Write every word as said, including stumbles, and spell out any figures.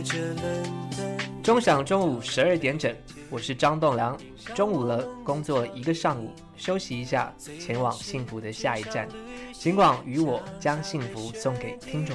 钟响中午十二点整，我是张栋梁。中午了，工作一个上午，休息一下，前往幸福的下一站。尽管与我将幸福送给听众。